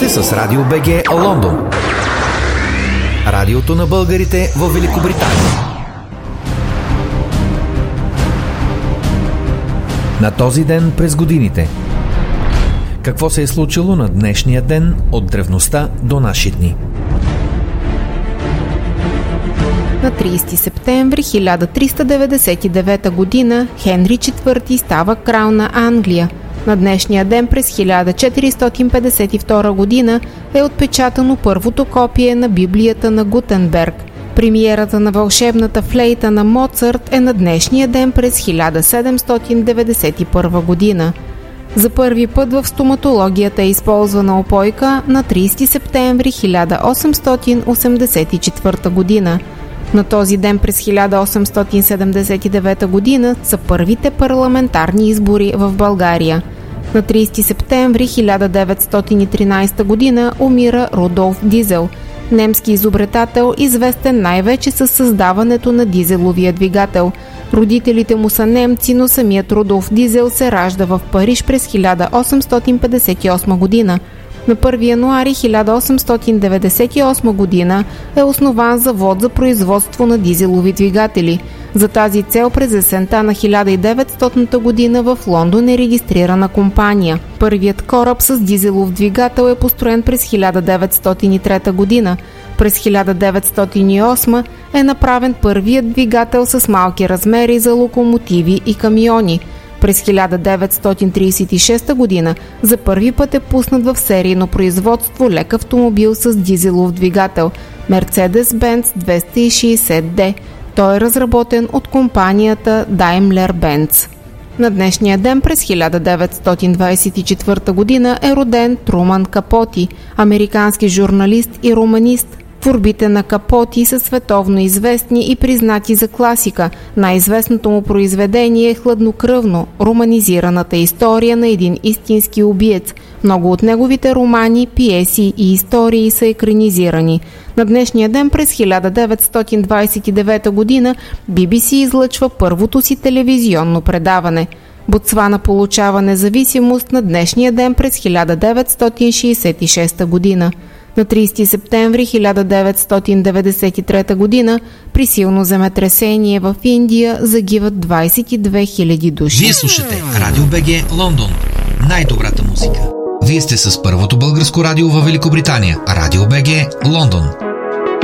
сте с Радио БГ Лондон. Радиото на българите в Великобритания. На този ден през годините. Какво се е случило на днешния ден от древността до наши дни? На 30 септември 1399 година Хенри IV става крал на Англия. На днешния ден през 1452 година е отпечатано първото копие на Библията на Гутенберг. Премиерата на вълшебната флейта на Моцарт е на днешния ден през 1791 година. За първи път в стоматологията е използвана опойка на 30 септември 1884 година. На този ден през 1879 година са първите парламентарни избори в България. На 30 септември 1913 година умира Рудолф Дизел, немски изобретател, известен най-вече със създаването на дизеловия двигател. Родителите му са немци, но самият Рудолф Дизел се ражда в Париж през 1858 година. На 1 януари 1898 година е основан завод за производство на дизелови двигатели. За тази цел през есента на 1900 година в Лондон е регистрирана компания. Първият кораб с дизелов двигател е построен през 1903 година. През 1908 е направен първият двигател с малки размери за локомотиви и камиони. През 1936 година за първи път е пуснат в серийно производство лек автомобил с дизелов двигател Mercedes-Benz 260D. Той е разработен от компанията Daimler-Benz. На днешния ден през 1924 година е роден Труман Капоти, американски журналист и романист. Творбите на Капоти са световно известни и признати за класика. Най-известното му произведение е Хладнокръвно, романизираната история на един истински убиец. Много от неговите романи, пиеси и истории са екранизирани. На днешния ден през 1929 година BBC излъчва първото си телевизионно предаване. Ботсвана получава независимост на днешния ден през 1966 година. На 30 септември 1993 година при силно земетресение в Индия загиват 22 000 души. Вие слушате Радио БГ Лондон. Най-добрата музика. Вие сте с първото българско радио във Великобритания. Радио БГ Лондон.